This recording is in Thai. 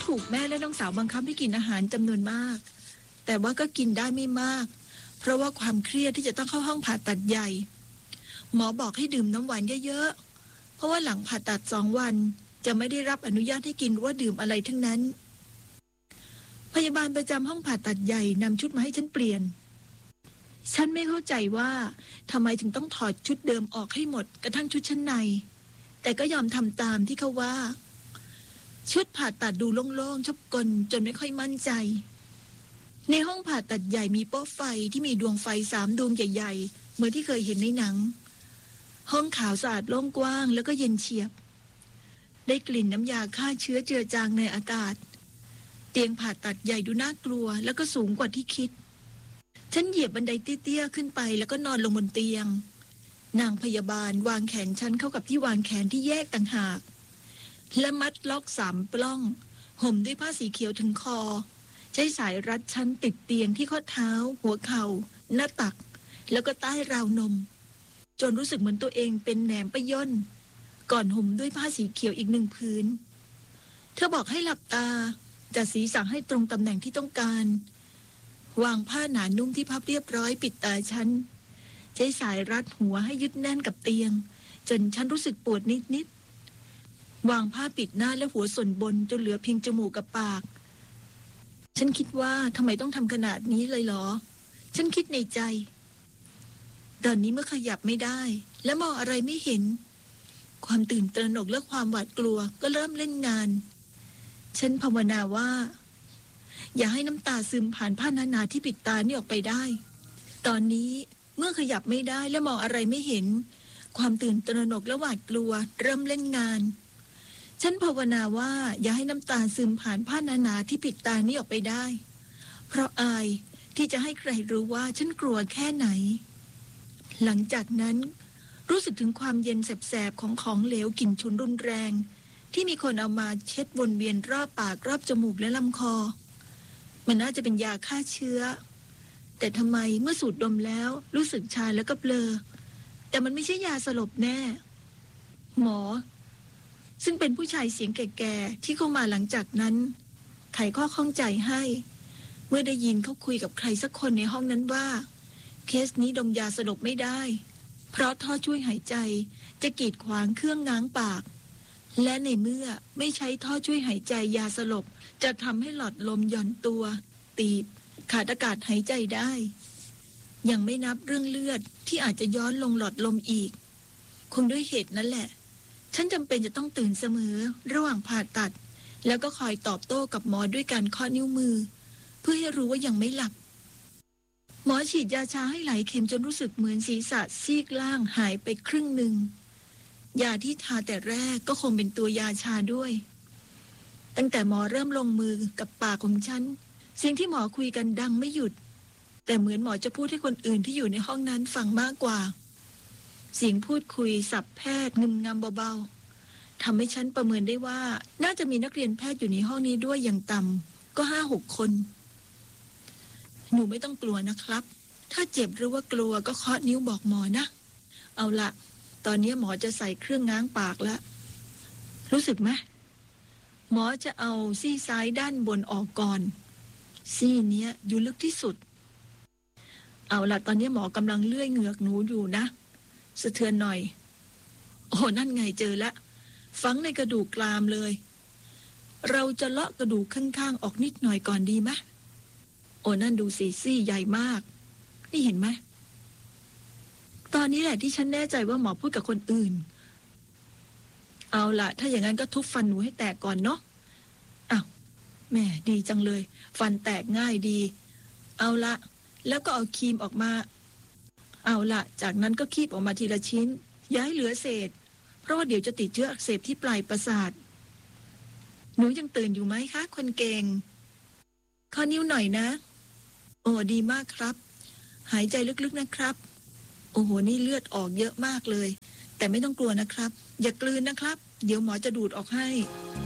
ถูกแม่และน้องสาวบังคับให้กินอาหารจำนวนมากแต่ว่าก็กินได้ไม่มากเพราะว่าความเครียดที่จะต้องเข้าห้องผ่าตัดใหญ่หมอบอกให้ดื่มน้ำหวานเยอะๆเพราะว่าหลังผ่าตัด2 วันจะไม่ได้รับอนุญาตให้กินหรือว่าดื่มอะไรทั้งนั้นพยาบาลประจำห้องผ่าตัดใหญ่นำชุดมาให้ฉันเปลี่ยนฉันไม่เข้าใจว่าทำไมถึงต้องถอดชุดเดิมออกให้หมดกระทั่งชุดชั้นในแต่ก็ยอมทำตามที่เขาว่าชุดผ่าตัดดูโล่งๆชบกลจนไม่ค่อยมั่นใจในห้องผ่าตัดใหญ่มีโป๊ะไฟที่มีดวงไฟ3 ดวงใหญ่ๆเหมือนที่เคยเห็นในหนังห้องขาวสะอาดโล่งกว้างแล้วก็เย็นเฉียบได้กลิ่นน้ำยาฆ่าเชื้อเจือจางในอากาศเตียงผ่าตัดใหญ่ดูน่ากลัวแล้วก็สูงกว่าที่คิดฉันเหยียบบันไดเตี้ยๆขึ้นไปแล้วก็นอนลงบนเตียงนางพยาบาลวางแขนฉันเข้ากับที่วางแขนที่แยกต่างหากและมัดล็อก3 ปล้องห่มด้วยผ้าสีเขียวถึงคอใช้สายรัดฉันติดเตียงที่ข้อเท้าหัวเข่าหน้าตักแล้วก็ใต้ราวนมจนรู้สึกเหมือนตัวเองเป็นแหนมปะย่นก่อนห่มด้วยผ้าสีเขียวอีก1 ผืนเธอบอกให้หลับตาจัดศีรษะให้ตรงตำแหน่งที่ต้องการวางผ้าหนานุ่มที่พับเรียบร้อยปิดตาฉันใช้สายรัดหัวให้ยึดแน่นกับเตียงจนฉันรู้สึกปวดนิดๆวางผ้าปิดหน้าและหัวส่วนบนจนเหลือเพียงจมูกกับปากฉันคิดว่าทำไมต้องทำขนาดนี้เลยเหรอฉันคิดในใจตอนนี้เมื่อขยับไม่ได้และมองอะไรไม่เห็นความตื่นตระหนกและความหวาดกลัวก็เริ่มเล่นงานฉันภาวนาว่าอย่าให้น้ำตาซึมผ่านผ้าหนาๆที่ปิดตานี่ออกไปได้ตอนนี้เมื่อขยับไม่ได้และมองอะไรไม่เห็นความตื่นตระหนกและหวาดกลัวเริ่มเล่นงานฉันภาวนาว่าอย่าให้น้ำตาซึมผ่านผ้าหนาๆที่ปิดตานี่ออกไปได้เพราะอายที่จะให้ใครรู้ว่าฉันกลัวแค่ไหนหลังจากนั้นรู้สึกถึงความเย็นแสบๆของเหลวกลิ่นฉุนรุนแรงที่มีคนเอามาเช็ดวนเวียนรอบปากรอบจมูกและลำคอมันน่าจะเป็นยาฆ่าเชื้อแต่ทำไมเมื่อสูดดมแล้วรู้สึกชาแล้วก็เบลอแต่มันไม่ใช่ยาสลบแน่หมอซึ่งเป็นผู้ชายเสียงแก่ๆที่เข้ามาหลังจากนั้นไขข้อข้องใจให้เมื่อได้ยินเขาคุยกับใครสักคนในห้องนั้นว่าเคสนี้ดมยาสลบไม่ได้เพราะท่อช่วยหายใจจะกีดขวางเครื่องง้างปากและในเมื่อไม่ใช้ท่อช่วยหายใจยาสลบจะทำให้หลอดลมหย่อนตัวตีบขาดอากาศหายใจได้ยังไม่นับเรื่องเลือดที่อาจจะย้อนลงหลอดลมอีกคงด้วยเหตุนั้นแหละฉันจำเป็นจะต้องตื่นเสมอระหว่างผ่าตัดแล้วก็คอยตอบโต้กับหมอด้วยการเคาะนิ้วมือเพื่อให้รู้ว่ายังไม่หลับหมอฉีดยาชาให้หลายเข็มจนรู้สึกเหมือนศีรษะซีกล่างหายไปครึ่งหนึ่งยาที่ทาแต่แรกก็คงเป็นตัวยาชาด้วยตั้งแต่หมอเริ่มลงมือกับปากของฉันเสียงที่หมอคุยกันดังไม่หยุดแต่เหมือนหมอจะพูดให้คนอื่นที่อยู่ในห้องนั้นฟังมากกว่าเสียงพูดคุยสับแพทย์งึมงำเบาๆทำให้ฉันประเมินได้ว่าน่าจะมีนักเรียนแพทย์อยู่ในห้องนี้ด้วยอย่างต่ำก็5-6 คนหนูไม่ต้องกลัวนะครับถ้าเจ็บหรือว่ากลัวก็เคาะนิ้วบอกหมอนะเอาละตอนนี้หมอจะใส่เครื่องง้างปากแล้วรู้สึกไหมหมอจะเอาซี่ซ้ายด้านบนออกก่อนซี่เนี้ยอยู่ลึกที่สุดเอาละตอนนี้หมอกำลังเลื่อยเหงือกหนูอยู่นะสะเทือนหน่อยโอ้นั่นไงเจอละฝังในกระดูกกรามเลยเราจะเลาะกระดูกข้างๆออกนิดหน่อยก่อนดีไหมโอ้นั่นดูสิซี่ใหญ่มากนี่เห็นไหมตอนนี้แหละที่ฉันแน่ใจว่าหมอพูดกับคนอื่นเอาล่ะถ้าอย่างนั้นก็ทุบฟันหนูให้แตกก่อนเนาะอ้าวแม่ดีจังเลยฟันแตกง่ายดีเอาละแล้วก็เอาครีมออกมาเอาล่ะจากนั้นก็คีบออกมาทีละชิ้นอย่าให้เหลือเศษเพราะว่าเดี๋ยวจะติดเชื้ออักเสบที่ปลายประสาทหนูยังตื่นอยู่ไหมคะคนเก่งข้อนิ้วหน่อยนะโอ้ดีมากครับหายใจลึกๆนะครับโอ้โหนี่เลือดออกเยอะมากเลยแต่ไม่ต้องกลัวนะครับอย่ากลืนนะครับเดี๋ยวหมอจะดูดออกให้